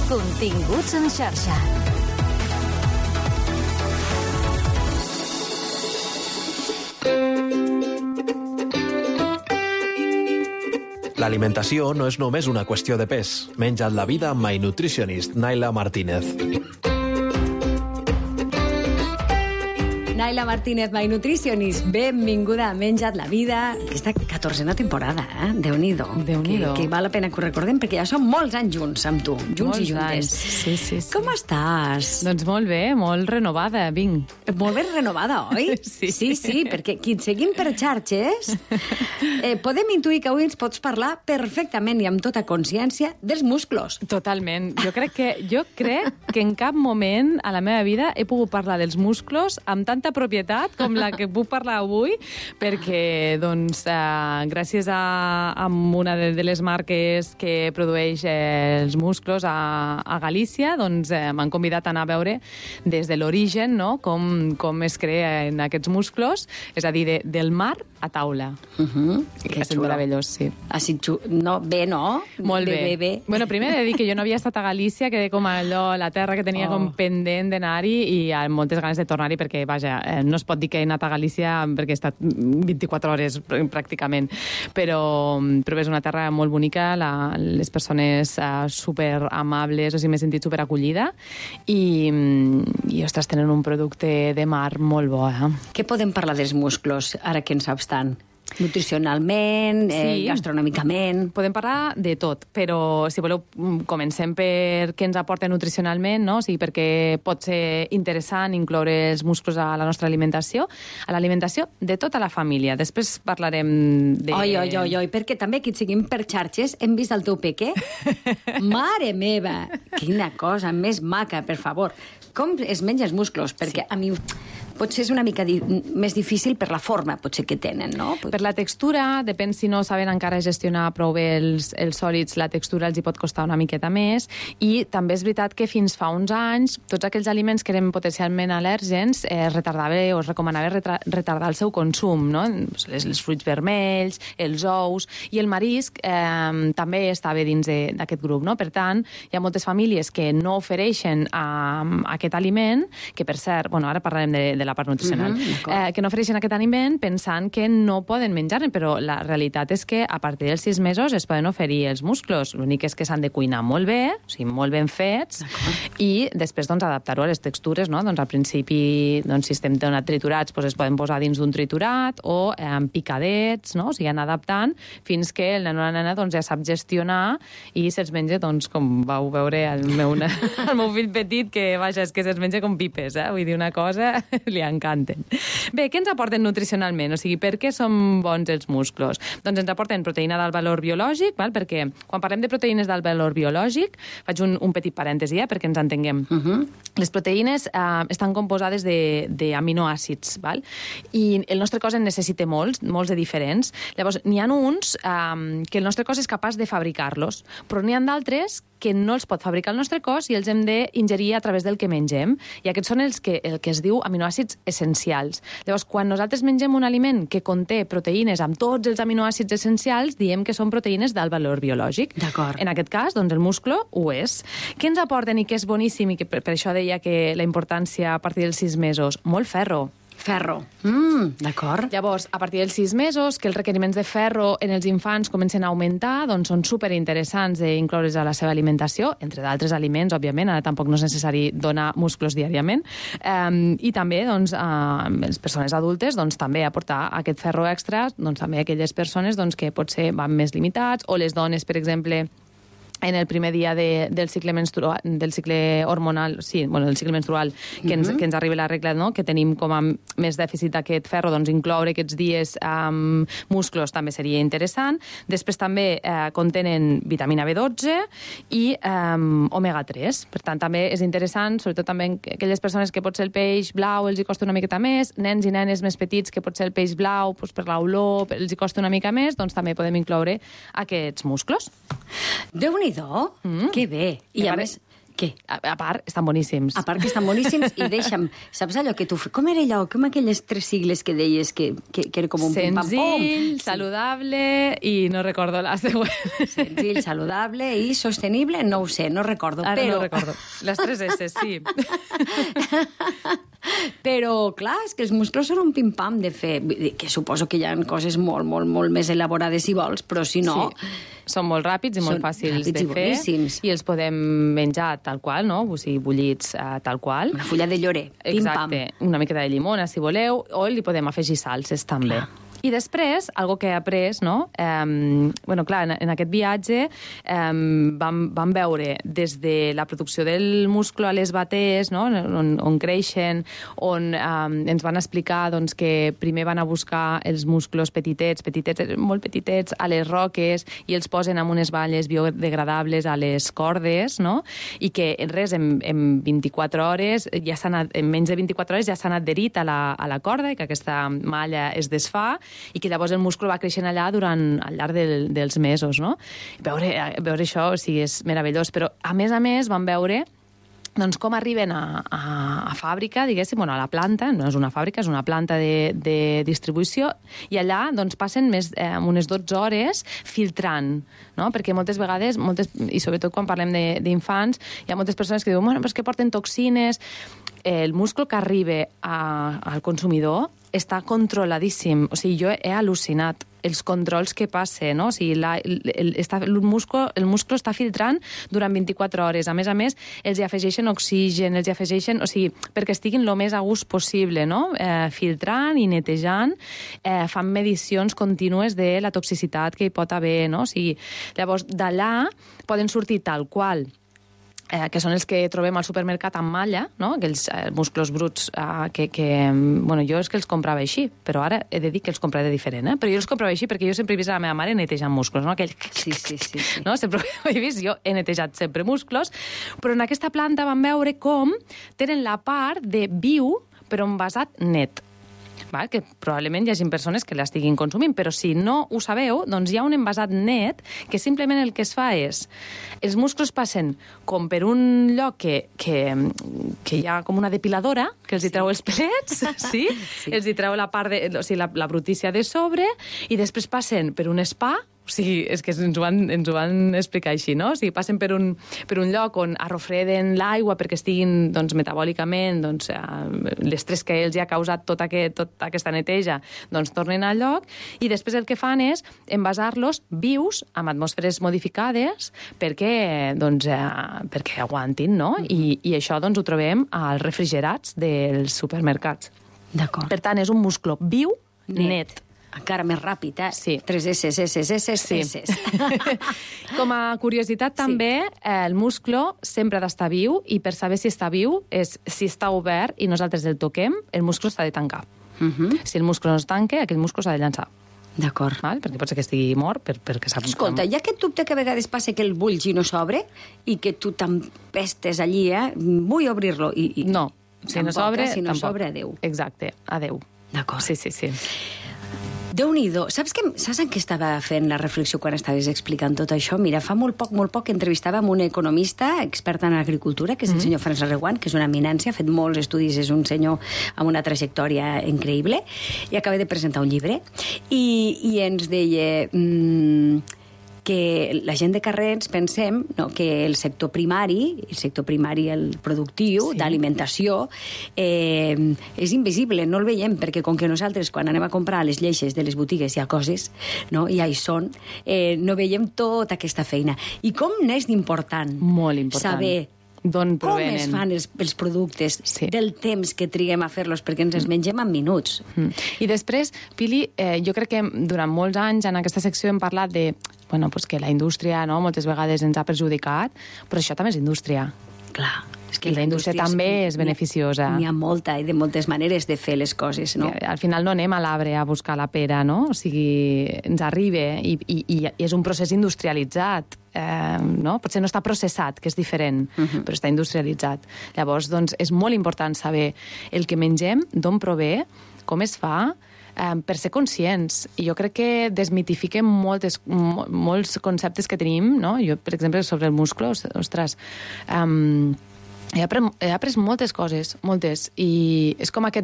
Continguts en xarxa. L'alimentació no és només una qüestió de pes. Menja't la vida amb My Nutritionist, Naila Martínez. Naila Martínez, My Nutritionist, benvinguda a Menja't la vida. Aquesta 14a temporada, Déu-n'hi-do. Déu-n'hi-do. Que val la pena que ho recordem, perquè ja som molts anys junts amb tu, junts i juntes. Sí, sí, sí. Com estàs? Doncs molt bé, molt renovada, vinc. Molt ben renovada, oi? Sí. Perquè qui et seguim per xarxes podem intuir que avui ens pots parlar perfectament i amb tota consciència dels musclos. Totalment. Jo crec que en cap moment a la meva vida he pogut parlar dels musclos amb tanta propietat com la que puc parlar avui, perquè, doncs, gràcies a una de les marques que produeix els musclos a Galícia, doncs m'han convidat a anar a veure des de l'origen, no?, com es creen aquests musclos, és a dir, del mar a taula. Que ha estat meravellós, sí. No, bé, no? Molt bé. Bueno, primer he de dir que jo no havia estat a Galícia, que com allò, la terra que tenia com pendent d'anar-hi, i amb moltes ganes de tornar-hi, perquè, vaja, no es pot dir que he anat a Galícia perquè he estat 24 hores pràcticament, però és una terra molt bonica, les persones super amables, o sigui, m'he sentit super acollida i ostres, tenen un producte de mar molt bo. Què podem parlar dels musclos, ara que en saps tant? Nutricionalment, gastronòmicament... Podem parlar de tot, però si voleu comencem per què ens aporta nutricionalment, no? O sigui, perquè pot ser interessant incloure els musclos a la nostra alimentació, a l'alimentació de tota la família. Després parlarem de... Oi, perquè també que et seguim per xarxes hem vist el teu pequé. Mare meva, quina cosa més maca, per favor. Com es menja els musclos? Perquè a mi... potser és una mica més difícil per la forma, potser, que tenen, no? Per la textura, depèn si no saben encara gestionar prou bé els sòlids, la textura els hi pot costar una miqueta més, i també és veritat que fins fa uns anys tots aquells aliments que eren potencialment al·lèrgens es recomanava retardar el seu consum, no? Els fruits vermells, els ous, i el marisc també estava dins d'aquest grup, no? Per tant, hi ha moltes famílies que no ofereixen aquest aliment, que per cert, bueno, ara parlarem de la part nutricional, que no ofereixen aquest aliment pensant que no poden menjar-ne, però la realitat és que a partir dels 6 mesos es poden oferir els musclos. L'únic és que s'han de cuinar molt bé, o sigui, molt ben fets, i després, doncs, adaptar-ho a les textures, no? Doncs al principi, doncs, si estem triturats, doncs es poden posar dins d'un triturat o en picadets, no? O sigui, anar adaptant fins que el nen o la nena, doncs, ja sap gestionar i se'ls menja, doncs, com vau veure el meu fill petit, que, vaja, és que se'ls menja com pipes, vull dir, una cosa... li encanten. Bé, què ens aporten nutricionalment? O sigui, per què són bons els musclos? Doncs ens aporten proteïna d'alt valor biològic, val? Perquè quan parlem de proteïnes d'alt valor biològic, faig un petit parèntesi, perquè ens entenguem. Les proteïnes estan composades d'aminoàcids, val? I el nostre cos en necessita molts de diferents. Llavors, n'hi ha uns que el nostre cos és capaç de fabricar-los, però n'hi ha d'altres que no els pot fabricar el nostre cos i els hem d'ingerir a través del que mengem. I aquests són el que es diu aminoàcids essencials. Llavors, quan nosaltres mengem un aliment que conté proteïnes amb tots els aminoàcids essencials, diem que són proteïnes d'alt valor biològic. D'acord. En aquest cas, doncs, el musclo ho és. Què ens aporten i què és boníssim, i que per això deia que la importància a partir dels 6 mesos? Molt ferro. Ferro. D'acord. Llavors, a partir dels 6 mesos, que els requeriments de ferro en els infants comencen a augmentar, doncs són superinteressants d'incloure's a la seva alimentació, entre d'altres aliments, òbviament, ara tampoc no és necessari donar musclos diàriament, i també, doncs, les persones adultes, doncs, també aportar aquest ferro extra, doncs, també a aquelles persones, doncs, que potser van més limitats, o les dones, per exemple, en el primer dia del cicle menstrual, del cicle hormonal, del cicle menstrual, que ens arriba la regla, no?, que tenim com a més dèficit d'aquest ferro, doncs incloure aquests dies musclos també seria interessant. Després també contenen vitamina B12 i omega-3. Per tant, també és interessant, sobretot també aquelles persones que potser el peix blau els hi costa una miqueta més, nens i nenes més petits que potser el peix blau, doncs per l'olor els hi costa una mica més, doncs també podem incloure aquests musclos. Déu-n'hi-do, que bé. I a més, Què? A part, estan boníssims. A part que estan boníssims i deixa'm... Saps allò que tu... Com era allò? Com aquelles 3 sigles que deies que era com un pim-pam-pom? Senzill, saludable i no recordo la següent. Senzill, saludable i sostenible, no ho sé, no recordo. Ara però... no recordo. Les 3 S, sí. Però, clar, és que els musclos són un pim-pam de fer. Vull dir que suposo que hi ha coses molt, molt, molt més elaborades si vols, però si no... Sí. Són molt ràpids i molt fàcils de fer. I els podem menjar tal qual, no? O sigui, bullits tal qual. Una fulla de llorer, pim-pam. Exacte. Una miqueta de llimona, si voleu, o li podem afegir salses, també. Clar. I després, algo que he après, no? Bueno, clar, en aquest viatge vam veure des de la producció del musclo a les batés, no? on creixen, on ens van explicar doncs, que primer van a buscar els musclos petitets, molt petitets, a les roques i els posen en unes valles biodegradables a les cordes, no? I que res, en 24 hores, en menys de 24 hores ja s'han adherit a la corda i que aquesta malla es desfà i que llavors el múscul va creixent allà al llarg dels mesos, no? Veure això, o sigui, és meravellós. Però, a més, vam veure doncs com arriben a fàbrica, diguéssim, bueno, a la planta, no és una fàbrica, és una planta de distribució, i allà doncs, passen unes 12 hores filtrant, no? Perquè moltes vegades, i sobretot quan parlem d'infants, hi ha moltes persones que diuen, bueno, però és que porten toxines. El múscul que arriba al consumidor està controladíssim. O sigui, jo he al·lucinat els controls que passen, no? O sigui, el múscul està filtrant durant 24 hores. A més, els hi afegeixen oxigen, els hi afegeixen... O sigui, perquè estiguin el més a gust possible, no? Filtrant i netejant, fan medicions contínues de la toxicitat que hi pot haver, no? O sigui, llavors, d'allà poden sortir tal qual que són els que trobem al supermercat amb malla, no? Aquells musclos bruts bueno, jo és que els comprava així, però ara he de dir que els compraré diferent, però jo els comprava així perquè jo sempre he vist a la meva mare netejant musclos, no? Aquell... Sí. No? Sempre ho he vist, jo he netejat sempre musclos, però en aquesta planta vam veure com tenen la part de viu, però envasat net. Val? Que probablement hi hagi persones que l'estiguin consumint, però si no ho sabeu, doncs hi ha un envasat net que simplement el que es fa és... Els musclos passen com per un lloc que hi ha com una depiladora, que els hi treu els pelets, sí? Els hi treu la part la brutícia de sobre, i després passen per un spa. O sigui, és que ens ho van explicar així, no? O sigui, passen per un lloc on arrofreden l'aigua perquè estiguin doncs, metabòlicament, doncs, l'estrès que els ha causat tota aquesta neteja, doncs tornen al lloc, i després el que fan és envasar-los vius amb atmosferes modificades perquè aguantin, no? I això doncs, ho trobem als refrigerats dels supermercats. D'acord. Per tant, és un musclo viu, net. Encara més ràpid, Sí. 3 S. Com a curiositat, també, el musclo sempre ha d'estar viu, i per saber si està viu és si està obert i nosaltres el toquem, el musclo s'ha de tancar. Si el musclo no es tanca, aquell musclo s'ha de llançar. D'acord. Perquè pot ser que estigui mort, perquè s'ha... Escolta, hi ha aquest dubte que a vegades passa que el bulls i no s'obre i que tu t'empestes allí, vull obrir-lo. No, si no s'obre, si no tampoc. s'obre, adéu. Exacte, adéu. D'acord. Sí. Déu-n'hi-do. Saps en què estava fent la reflexió quan estaves explicant tot això? Mira, fa molt poc entrevistàvem un economista experta en agricultura, que és el senyor Francesc Reguant, que és una eminència, ha fet molts estudis, és un senyor amb una trajectòria increïble, i acaba de presentar un llibre, i ens deia... que la gent de carrer ens pensem, no, que el sector primari, el productiu, d'alimentació, és invisible, no el veiem, perquè com que nosaltres, quan anem a comprar a les lleixes de les botigues, hi ha coses, no? I ja hi són, no veiem tota aquesta feina. I com n'és d'important? Molt important. Saber d'on provenen. Com es fan els productes, del temps que triguem a fer-los, perquè ens els mengem en minuts. I després, Pili, jo crec que durant molts anys en aquesta secció hem parlat de que la indústria moltes vegades ens ha perjudicat, però això també és indústria. Clar. I la indústria també és beneficiosa. N'hi ha molta i de moltes maneres de fer les coses, no? Al final no anem a l'arbre a buscar la pera, no? O sigui, ens arriba i és un procés industrialitzat. No? Potser no està processat, que és diferent, però està industrialitzat. Llavors, doncs, és molt important saber el que mengem, d'on prové, com es fa, per ser conscients. I jo crec que desmitifica molts conceptes que tenim, no? Jo, per exemple, sobre el muscle, ostres, he après moltes coses, moltes, i és com aquest